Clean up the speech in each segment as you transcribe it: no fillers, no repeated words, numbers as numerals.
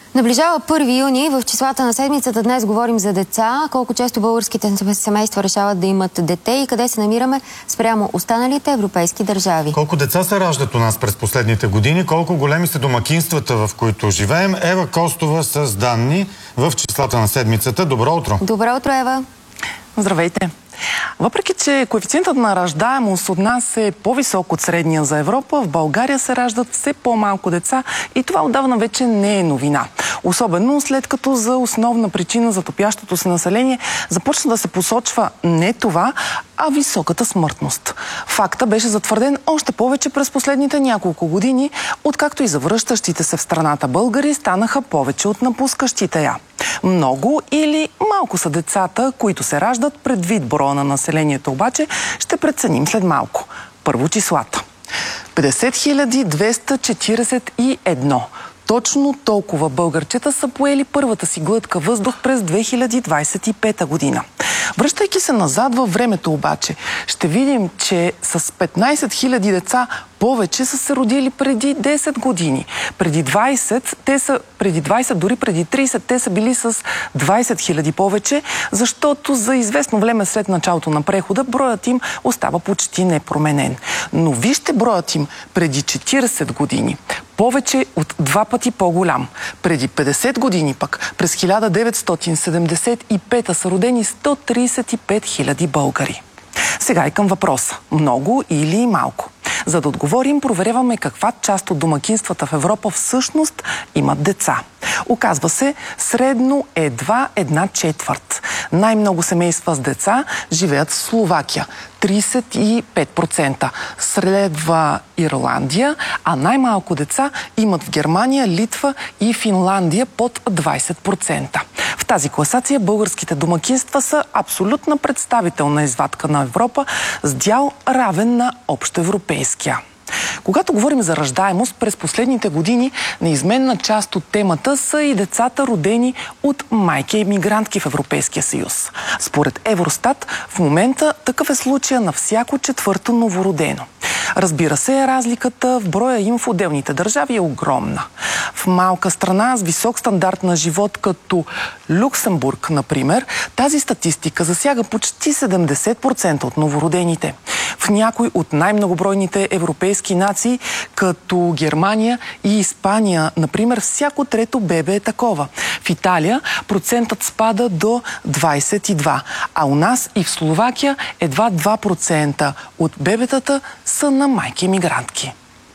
Наближава 1 юни. В числата на седмицата днес говорим за деца. Колко често българските семейства решават да имат дете и къде се намираме спрямо останалите европейски държави. Колко деца се раждат у нас през последните години, колко големи са домакинствата, в които живеем. Ева Костова с данни в числата на седмицата. Добро утро! Добро утро, Ева! Здравейте! Въпреки че коефициентът на раждаемост от нас е по-висок от средния за Европа, в България се раждат все по-малко деца и това отдавна вече не е новина. Особено след като за основна причина за топящото се население започна да се посочва не това, а високата смъртност. Факта беше затвърден още повече през последните няколко години, откакто и завръщащите се в страната българи станаха повече от напускащите я. Много или малко са децата, които се раждат, предвид броя на населението обаче, ще преценим след малко. Първо числата. 50 241. Точно толкова българчета са поели първата си глътка въздух през 2025 година. Връщайки се назад във времето обаче, ще видим, че с 15 000 деца повече са се родили преди 10 години. Преди 20, дори преди 30, те са били с 20 000 повече, защото за известно време след началото на прехода броят им остава почти непроменен. Но вижте броят им преди 40 години. Повече от 2 пъти по-голям. Преди 50 години пък, през 1975 са родени 135 000 българи. Сега и към въпроса. Много или малко? За да отговорим, проверяваме каква част от домакинствата в Европа всъщност имат деца. Оказва се, средно едва 1/4. Най-много семейства с деца живеят в Словакия – 35%. Следва Ирландия, а най-малко деца имат в Германия, Литва и Финландия под 20%. В тази класация българските домакинства са абсолютна представителна извадка на Европа с дял равен на общоевропейския. Когато говорим за раждаемост, през последните години неизменна част от темата са и децата, родени от майки-емигрантки в Европейския съюз. Според Евростат, в момента такъв е случая на всяко 4-то новородено. Разбира се, разликата в броя им в отделните държави е огромна. В малка страна с висок стандарт на живот, като Люксембург, например, тази статистика засяга почти 70% от новородените. В някои от най-многобройните европейски нации, като Германия и Испания, например, всяко 3-то бебе е такова. В Италия процентът спада до 22%, а у нас и в Словакия едва 2% от бебетата са на майки-емигрантки.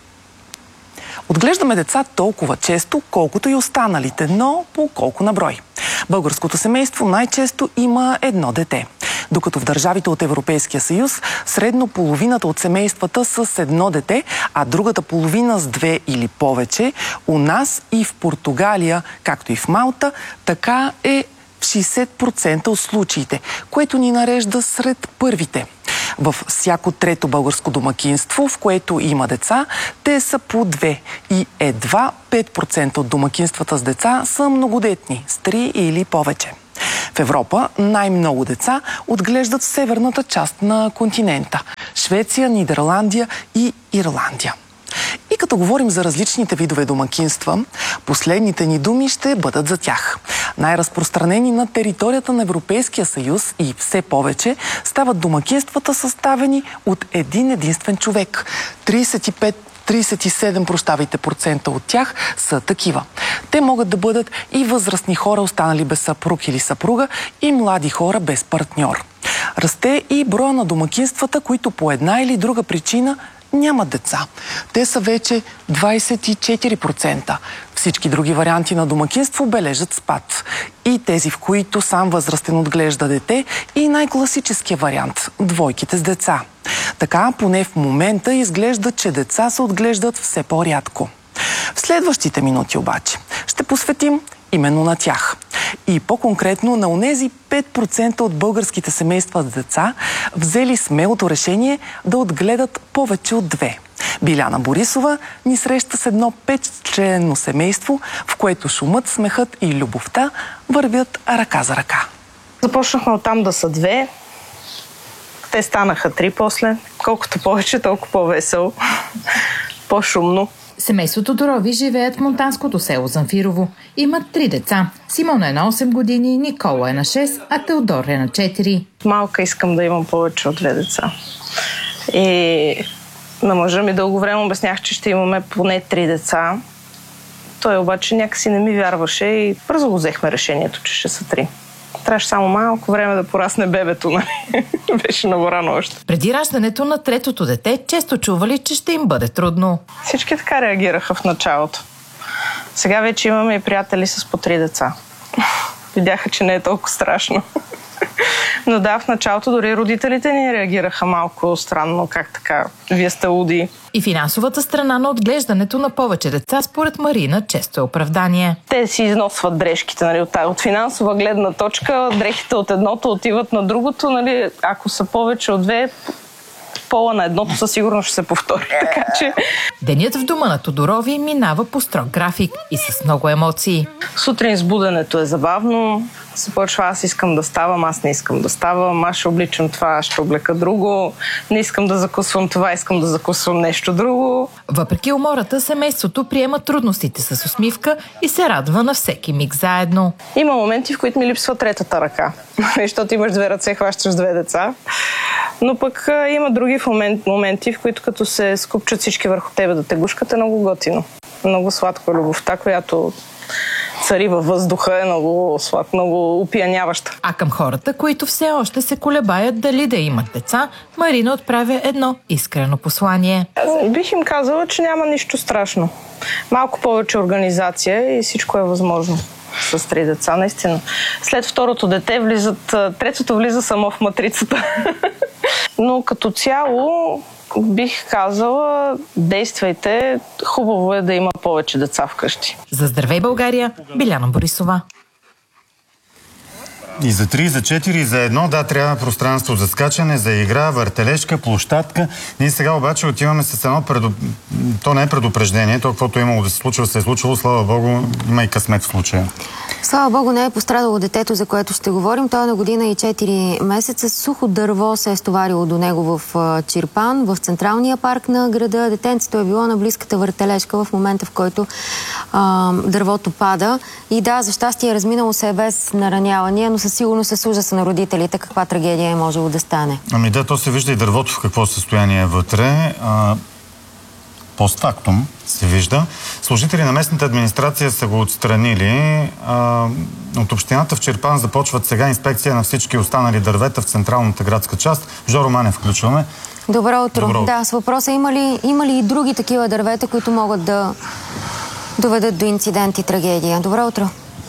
Отглеждаме деца толкова често, колкото и останалите, но по колко на брой. Българското семейство най-често има едно дете. Докато в държавите от Европейския съюз средно половината от семействата са с едно дете, а другата половина с 2 или повече, у нас и в Португалия, както и в Малта, така е в 60% от случаите, което ни нарежда сред първите. Във всяко 3-то българско домакинство, в което има деца, те са по 2 и едва 5% от домакинствата с деца са многодетни, с 3 или повече. В Европа най-много деца отглеждат в северната част на континента – Швеция, Нидерландия и Ирландия. И като говорим за различните видове домакинства, последните ни думи ще бъдат за тях. Най-разпространени на територията на Европейския съюз и все повече стават домакинствата, съставени от един единствен човек. 37% от тях са такива. Те могат да бъдат и възрастни хора, останали без съпруг или съпруга, и млади хора без партньор. Расте и броя на домакинствата, които по една или друга причина нямат деца. Те са вече 24%. Всички други варианти на домакинство бележат спад. И тези, в които сам възрастен отглежда дете, и най-класическия вариант – двойките с деца. Така, поне в момента, изглежда, че деца се отглеждат все по-рядко. В следващите минути обаче ще посветим именно на тях. И по-конкретно на онези 5% от българските семейства с деца, взели смелото решение да отгледат повече от 2. Биляна Борисова ни среща с едно 5-членно семейство, в което шумът, смехът и любовта вървят ръка за ръка. Започнахме оттам да са 2. Те станаха 3 после. Колкото повече, толкова по-весело. По-шумно. Семейството Дорови живеят в монтанското село Замфирово. Имат 3 деца. Симона е на 8 години, Никола е на 6, а Теодор е на 4. Малка искам да имам повече от 2 деца. И на мъжа ми дълго време обяснях, че ще имаме поне 3 деца. Той обаче някакси не ми вярваше и бързо го взехме решението, че ще са 3. Трябваше само малко време да порасне бебето, нали? Беше много рано още. Преди раждането на 3-то дете, често чували, че ще им бъде трудно. Всички така реагираха в началото. Сега вече имаме и приятели с по 3 деца. Видяха, че не е толкова страшно. Но да, в началото дори родителите ни реагираха малко странно, как така, вие сте луди. И финансовата страна на отглеждането на повече деца, според Марина, често е оправдание. Те си износват дрежките, нали, от финансова гледна точка, дрехите от едното отиват на другото, нали, ако са повече от 2, пола на едното със сигурност ще се повтори. Така че... Денят в дома на Тодорови минава по строг график и с много емоции. Сутрин с буденето е забавно. Започва, аз искам да ставам, аз не искам да ставам, аз ще обличам това, ще облека друго, не искам да закусвам това, искам да закусвам нещо друго. Въпреки умората, семейството приема трудностите с усмивка и се радва на всеки миг заедно. Има моменти, в които ми липсва третата ръка, защото имаш 2 ръце, хващаш 2 деца. Но пък има други моменти, в които като се скупчат всички върху тебе да те гушкат, е много готино. Много сладко любовта, която цари във въздуха, е много сладко, много опияняваща. А към хората, които все още се колебаят дали да имат деца, Марина отправя едно искрено послание. Бих им казала, че няма нищо страшно. Малко повече организация и всичко е възможно. С 3 деца, наистина. След второто дете третото влиза само в матрицата. Но като цяло бих казала, действайте. Хубаво е да има повече деца вкъщи. За Здравей България, Биляна Борисова. И за 3, за 4, и за 1, да, трябва пространство за скачане, за игра, въртележка, площадка. Ние сега обаче отиваме с едно То не е предупреждение, то каквото е имало да се случва, се е случило, слава Богу, има и късмет в случая. Слава Богу, не е пострадало детето, за което ще говорим. Той е на година и 4 месеца. Сухо дърво се е стоварило до него в Чирпан, в централния парк на града. Детенцето е било на близката въртележка в момента, в който дървото пада. И да, за щастие разминало се без наранявания, но със сигурност с ужаса на родителите каква трагедия е можело да стане. Ами да, то се вижда и дървото в какво състояние е вътре. Постфактум се вижда. Служители на местната администрация са го отстранили. От общината в Чирпан започват сега инспекция на всички останали дървета в централната градска част. Жоро Манев включваме. Добро утро. Да, с въпроса има ли и други такива дървета, които могат да доведат до инцидент и трагедия? Добро утро.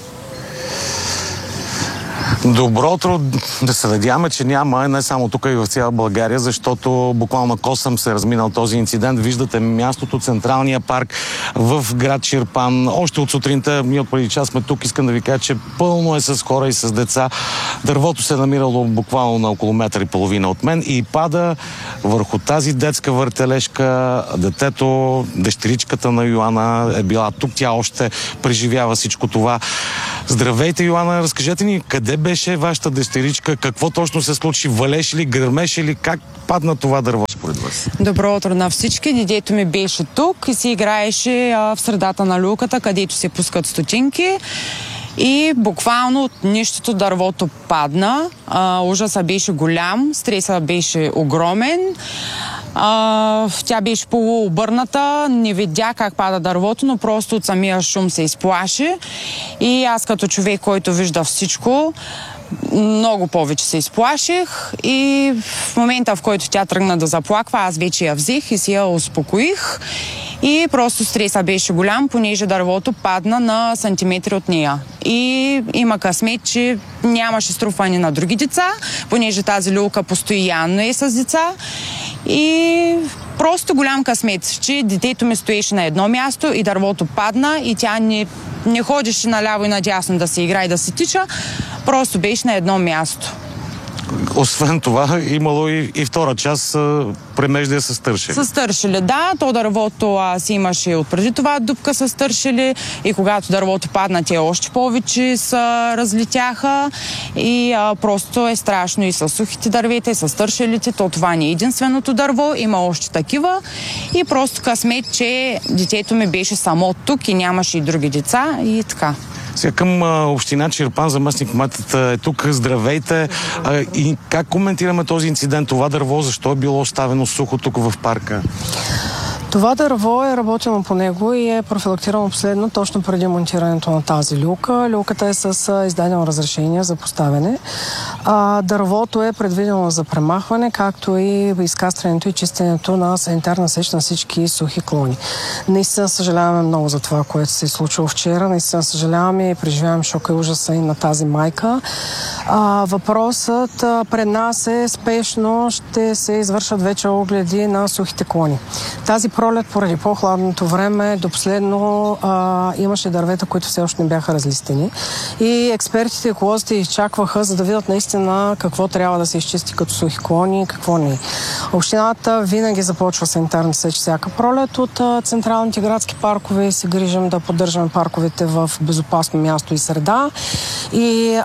Добро утро. Да се надяваме, че няма, не само тук и в цяла България, защото буквално на косъм се разминал този инцидент. Виждате мястото, централния парк в град Чирпан. Още от сутринта, ние от преди час сме тук, искам да ви кажа, че пълно е с хора и с деца. Дървото се е намирало буквално на около 1,5 метра от мен и пада върху тази детска въртележка. Детето, дъщеричката на Йоана е била тук. Тя още преживява всичко това. Здравейте, Йоана, разкажете ни къде беше вашата дъщеричка, какво точно се случи, валеше ли, гърмеше ли, как падна това дърво според вас? Добро утро на всички. Детето ми беше тук и си играеше в средата на люката, където се пускат стотинки. И буквално от нищото дървото падна. Ужасът беше голям, стресът беше огромен. Тя беше полуобърната, не видя как пада дървото, но просто от самия шум се изплаши. И аз като човек, който вижда всичко, много повече се изплаших и в момента, в който тя тръгна да заплаква, аз вече я взех и си я успокоих. И просто стресът беше голям, понеже дървото падна на сантиметри от нея. И има късмет, че нямаше струпване на други деца, понеже тази люлка постоянно е с деца. И просто голям късмет, че детето ми стоеше на едно място и дървото падна и тя не ходеше наляво и надясно да се играе и да се тича, просто беше на едно място. Освен това, имало и втора част премеждия с тършели. С тършели, да. То дървото си имаше отпреди това дупка с тършели и когато дървото падна, те още повече се разлетяха и просто е страшно и с сухите дървета, и с тършелите. То това не е единственото дърво, има още такива и просто късмет, че детето ми беше само тук и нямаше и други деца и така. Сега към община Чирпан, заместник-кметът е тук. Здравейте. И как коментираме този инцидент? Това дърво, защо е било оставено сухо тук в парка? Това дърво е работено по него и е профилактирано последно, точно преди монтирането на тази люка. Люката е с издадено разрешение за поставяне. Дървото е предвидено за премахване, както и изкастрянето и чистенето на санитарна сеч на всички сухи клони. Наистина съжаляваме много за това, което се е случило вчера. Наистина съжаляваме и преживяваме шока и ужаса и на тази майка. Въпросът пред нас е спешно ще се извършат вече огледи на сухите клони. Тази пролет, поради по-хладното време, до последно имаше дървета, които все още не бяха разлистени. И експертите, еколозите изчакваха, за да видят наистина какво трябва да се изчисти като сухи клони и какво не. Общината винаги започва санитарна сеч всяка пролет от централните градски паркове и се грижим да поддържаме парковете в безопасно място и среда. И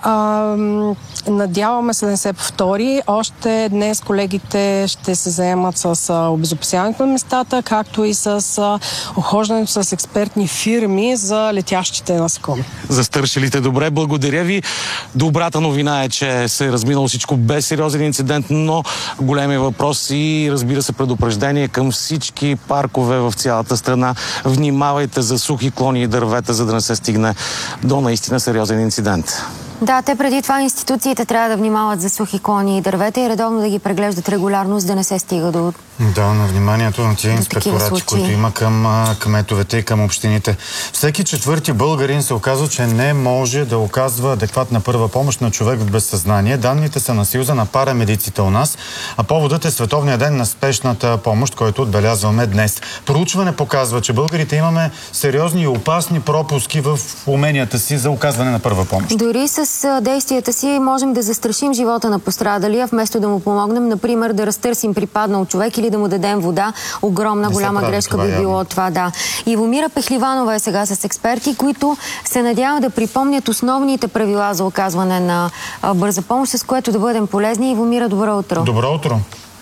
надяваме се да не се повтори. Още днес колегите ще се заемат с обезопасяването на местата, както и с охождането с експертни фирми за летящите насекоми. За стършелите добре, благодаря ви. Добрата новина е, че се е разминало всичко без сериозен инцидент, но големи въпрос и, разбира се, предупреждение към всички паркове в цялата страна. Внимавайте за сухи клони и дървета, за да не се стигне до наистина сериозен инцидент. Да, те преди това институциите трябва да внимават за сухи клони и дървета и редовно да ги преглеждат регулярно, за да не се стига до... Да, на вниманието на тия инспекторати, които има към кметовете и към общините. Всеки четвърти българин се оказва, че не може да оказва адекватна първа помощ на човек в безсъзнание. Данните са на Съюза на парамедиците у нас, а поводът е Световния ден на спешната помощ, който отбелязваме днес. Проучване показва, че българите имаме сериозни и опасни пропуски в уменията си за оказване на първа помощ. Дори с действията си можем да застрашим живота на пострадалия, вместо да му помогнем, например, да разтърсим припаднал човек или да му дадем вода. Огромна, голяма грешка би било това, да. Ивомира Пехливанова е сега с експерти, които се надяват да припомнят основните правила за оказване на бърза помощ, с което да бъдем полезни. Ивомира, добро утро. Добро утро.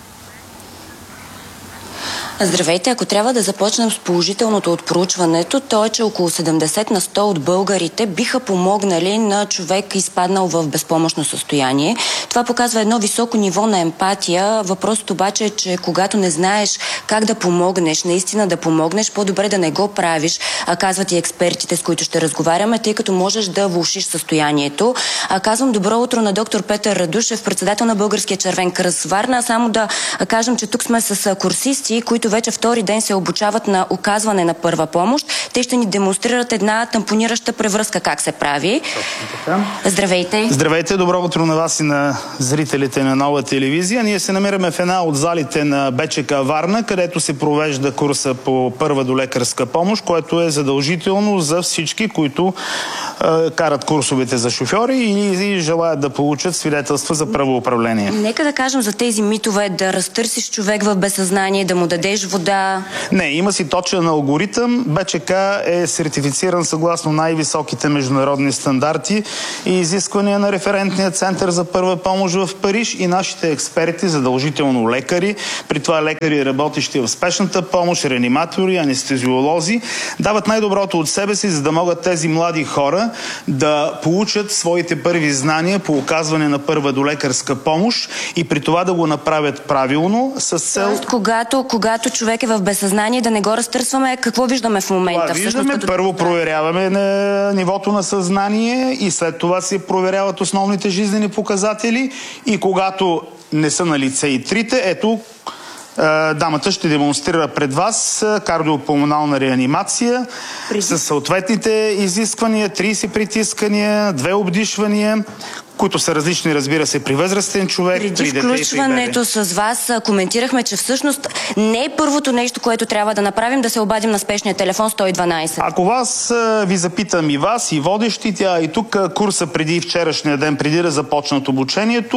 Здравейте! Ако трябва да започнем с положителното от проучването, то е, че около 70 на 100 от българите биха помогнали на човек изпаднал в безпомощно състояние. Това показва едно високо ниво на емпатия. Въпросът обаче е, че когато не знаеш как да помогнеш, наистина да помогнеш, по-добре да не го правиш, казват и експертите, с които ще разговаряме, тъй като можеш да влошиш състоянието. Казвам добро утро на доктор Петър Радушев, председател на Българския червен кръст в Варна. Само да кажем, че тук сме с курсисти, които вече втори ден се обучават на оказване на първа помощ. Те ще ни демонстрират една тампонираща превръзка как се прави. Здравейте! Здравейте! Добро утро на вас и на зрителите на Нова телевизия. Ние се намираме в една от залите на БЧК Варна, където се провежда курса по първа до лекарска помощ, което е задължително за всички, които карат курсовете за шофьори и желаят да получат свидетелства за правоуправление. Нека да кажем за тези митове, да разтърсиш човек в безсъзнание, да му дадеш вода. Не, има си точен алгоритъм. БЧК е сертифициран съгласно най-високите международни стандарти и изисквания на референтния център за първа помощ в Париж и нашите експерти, задължително лекари, при това лекари, работещи в спешната помощ, реаниматори, анестезиолози, дават най-доброто от себе си, за да могат тези млади хора да получат своите първи знания по оказване на първа до лекарска помощ и при това да го направят правилно с цел... Тоест, когато човек е в безсъзнание, да не го разтърсваме, какво виждаме в момента? Това виждаме, първо проверяваме на нивото на съзнание и след това се проверяват основните жизнени показатели и когато не са на лице и трите, ето дамата ще демонстрира пред вас кардиопулмонална реанимация с съответните изисквания, 30 притискания, 2 обдишвания, които са различни, разбира се, при възрастен човек, Преди при дете и при включването с вас коментирахме, че всъщност не е първото нещо, което трябва да направим, да се обадим на спешния телефон 112. Ако вас ви запитам и вас, и водещите, а и тук курса преди вчерашния ден, преди да започнат обучението,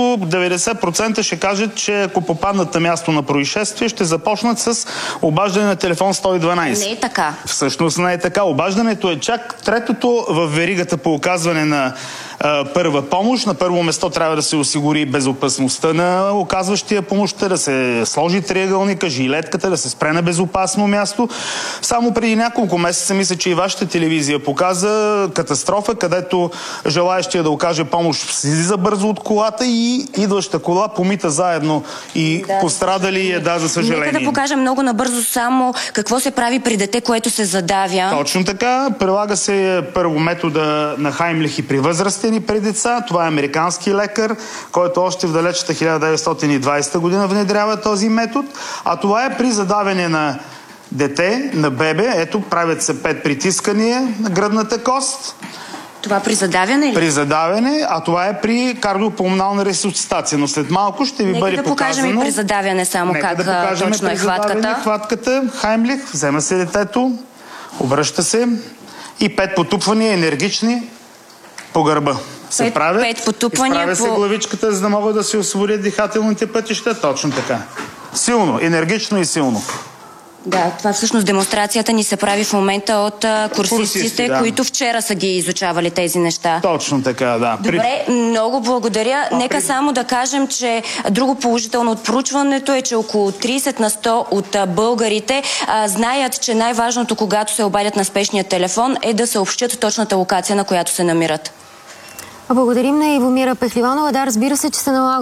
90% ще кажат, че ако попаднат на място на происшествие, ще започнат с обаждане на телефон 112. Не е така. Всъщност не е така. Обаждането е чак третото в веригата по оказване на първа помощ. На първо место трябва да се осигури безопасността на оказващия помощта, да се сложи триъгълника, жилетката, да се спре на безопасно място. Само преди няколко месеца, мисля, че и вашата телевизия показа катастрофа, където желаещия да окаже помощ слиза бързо от колата и идваща кола помита заедно и пострадали за съжаление. Нека да покажем много набързо само какво се прави при дете, което се задавя. Точно така. Прилага се първо метода на Хаймлих и при възрастени при деца. Това е американски лекар, който още в далечата 1920 година внедрява този метод. А това е при задаване на дете, на бебе. Ето, правят се 5 притискания на гръдната кост. Това при задавяне ли? При задавяне, а това е при кардиопулмонална ресусцитация. Но след малко ще ви бъде показано... Нека да покажем и при задавяне само как точно е хватката. Хватката, Хаймлих, взема се детето, обръща се и 5 потупвания енергични по гърба. Се правят, 5 потупвания изправя се главичката, за да могат да се освободят дихателните пътища. Точно така. Силно, енергично и силно. Да, това всъщност демонстрацията ни се прави в момента от курсистите, които вчера са ги изучавали тези неща. Точно така, да. Добре, много благодаря. Нека само да кажем, че друго положително от проучването е, че около 30% от българите знаят, че най-важното, когато се обадят на спешния телефон, е да съобщят точната локация, на която се намират. Благодарим на Ивомира Пехливонова. Да, разбира се, че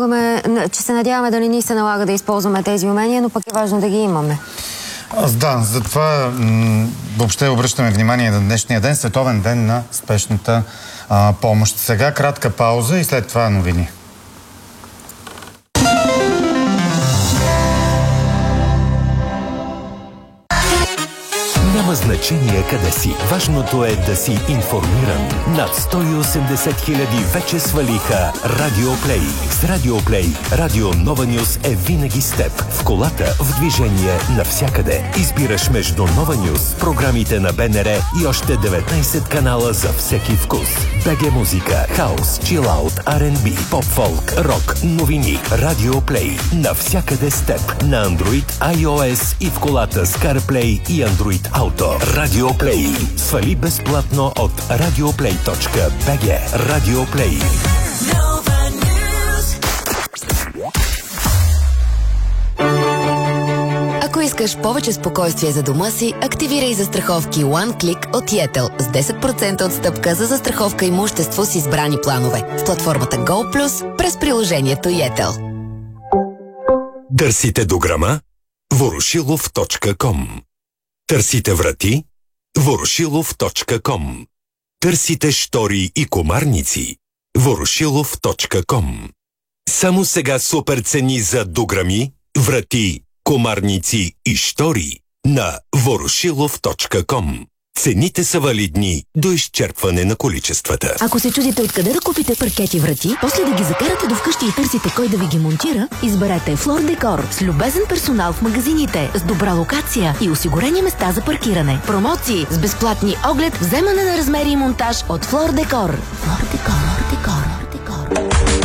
се надяваме да не ни се налага да използваме тези умения, но пък е важно да ги имаме. Да, затова въобще обръщаме внимание на днешния ден, световен ден на спешната помощ. Сега кратка пауза и след това новини. Няма значение къде си. Важното е да си информиран. Над 180 хиляди вече свалиха Радио Плей. С Радио Плей, Радио Нова Нюс е винаги с теб. В колата, в движение, навсякъде. Избираш между Нова Нюс, програмите на БНР и още 19 канала за всеки вкус. БГ музика, хаус, чилаут, R&B, поп-фолк, рок, новини. Радио Плей. Навсякъде с теб. На Android, iOS и в колата с CarPlay и Android Auto. Радио Плей. Свали безплатно от radioplay.bg. Радио Плей. Ако искаш повече спокойствие за дома си, активирай застраховки OneClick от Yettel с 10% отстъпка за застраховка имущество с избрани планове в платформата GoPlus през приложението Yettel. Търсите дограма? Ворошилов.com. Търсите врати? Ворошилов.com. Търсите штори и комарници? Ворошилов.com. Само сега супер цени за дограми, врати, комарници и штори на Ворошилов.com. Цените са валидни до изчерпване на количествата. Ако се чудите откъде да купите паркети врати, после да ги закарате до вкъщи и търсите кой да ви ги монтира, изберете Флор Декор с любезен персонал в магазините, с добра локация и осигурени места за паркиране. Промоции с безплатни оглед, вземане на размери и монтаж от Флор Декор. Флор Декор.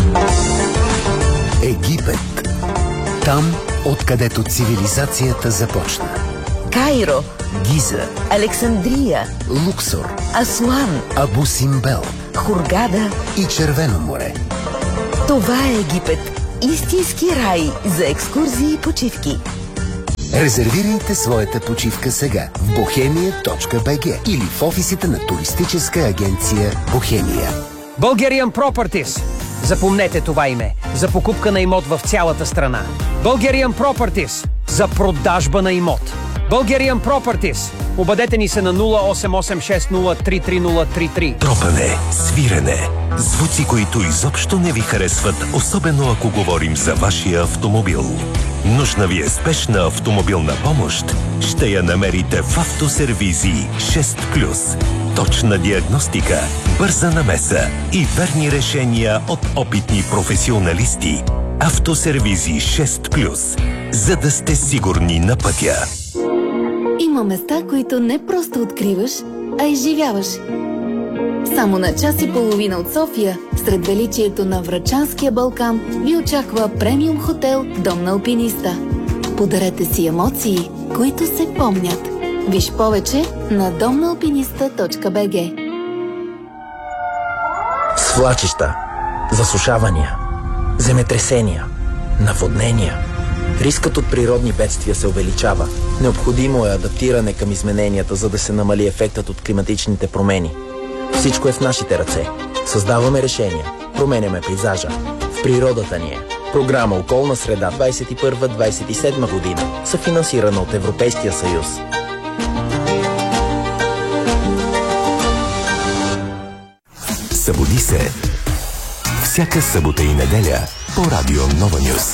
Египет. Там, откъдето цивилизацията започна. Кайро, Гиза, Александрия, Луксор, Асуан, Абу Симбел Хургада и Червено море. Това е Египет. Истински рай за екскурзии и почивки. Резервирайте своята почивка сега в bohemia.bg или в офисите на туристическа агенция Бохемия. Bulgarian Properties. Запомнете това име. За покупка на имот в цялата страна. Bulgarian Properties. За продажба на имот. Bulgarian Properties. Обадете ни се на 0886033033. Тропане, свирене, звуци, които изобщо не ви харесват, особено ако говорим за вашия автомобил. Нужна ви е спешна автомобилна помощ? Ще я намерите в Автосервизи 6+. Точна диагностика, бърза намеса и верни решения от опитни професионалисти. Автосервизи 6+, за да сте сигурни на пътя. Има места, които не просто откриваш, а изживяваш. Само на час и половина от София, сред величието на Врачанския Балкан, ви очаква премиум хотел Дом на алпиниста. Подарете си емоции, които се помнят. Виж повече на домнaalpinista.bg. Свлачища, засушавания, земетресения, наводнения. Рискът от природни бедствия се увеличава. Необходимо е адаптиране към измененията, за да се намали ефектът от климатичните промени. Всичко е в нашите ръце. Създаваме решения, променяме пейзажа. В природата ни е. Програма Околна среда 21-27 година, съфинансирана от Европейския съюз. Събуди се. Всяка събота и неделя по Радио Нова Нюс.